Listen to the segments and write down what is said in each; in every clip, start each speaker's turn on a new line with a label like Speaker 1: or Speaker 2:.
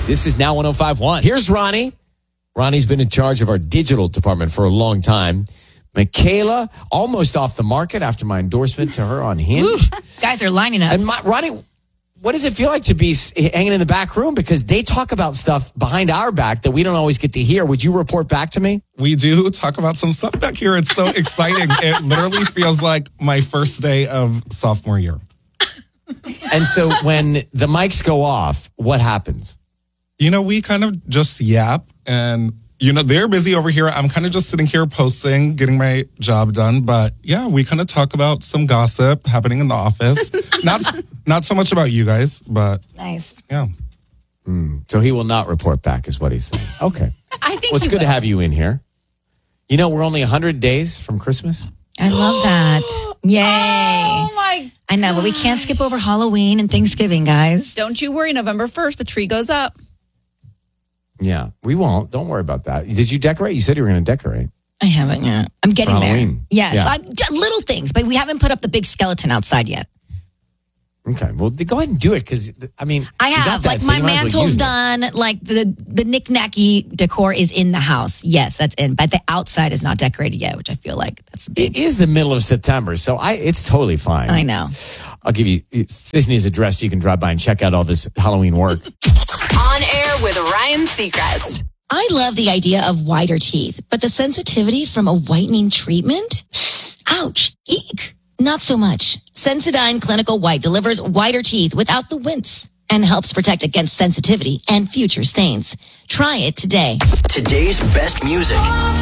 Speaker 1: This is Now 105.1. Here's Ronnie. Ronnie's been in charge of our digital department for a long time. Michaela, almost off the market after my endorsement to her on Hinge.
Speaker 2: Guys are lining up.
Speaker 1: And Ronnie, what does it feel like to be hanging in the back room? Because they talk about stuff behind our back that we don't always get to hear. Would you report back to me?
Speaker 3: We do talk about some stuff back here. It's so exciting. It literally feels like my first day of sophomore year.
Speaker 1: And so when the mics go off, what happens?
Speaker 3: We kind of just yap and, they're busy over here. I'm kind of just sitting here posting, getting my job done. But yeah, we kind of talk about some gossip happening in the office. Not so much about you guys, but
Speaker 2: nice.
Speaker 3: Yeah.
Speaker 1: So he will not report back is what he's saying. Okay.
Speaker 4: I think
Speaker 1: it's good to have you in here. We're only 100 days from Christmas.
Speaker 2: I love that. Yay.
Speaker 4: Oh, my
Speaker 2: I know, but we can't skip over Halloween and Thanksgiving, guys.
Speaker 4: Don't you worry. November 1st, the tree goes up.
Speaker 1: Yeah, we won't. Don't worry about that. Did you decorate? You said you were going to decorate.
Speaker 2: I haven't yet. I'm getting
Speaker 1: For
Speaker 2: there.
Speaker 1: Halloween.
Speaker 2: Yes.
Speaker 1: Yeah.
Speaker 2: Little things, but we haven't put up the big skeleton outside yet.
Speaker 1: Okay, well, go ahead and do it because,
Speaker 2: I
Speaker 1: you
Speaker 2: have.
Speaker 1: got that
Speaker 2: My
Speaker 1: thing, you might as well
Speaker 2: mantle's
Speaker 1: use it.
Speaker 2: done. The knick-knacky decor is in the house. Yes, that's in. But the outside is not decorated yet, which I feel like that's big.
Speaker 1: It is the middle of September, so it's totally fine.
Speaker 2: I know.
Speaker 1: I'll give you Disney's address so you can drive by and check out all this Halloween work.
Speaker 5: On air with Ryan Seacrest.
Speaker 2: I love the idea of whiter teeth, but the sensitivity from a whitening treatment? Ouch. Eek. Not so much. Sensodyne Clinical White delivers whiter teeth without the wince and helps protect against sensitivity and future stains. Try it today.
Speaker 6: Today's best music.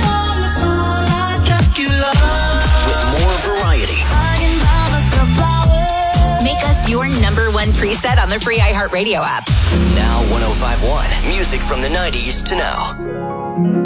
Speaker 6: With more variety.
Speaker 5: Make us your number one preset on the free iHeartRadio app.
Speaker 6: Now 105.1. Music from the 90s to now.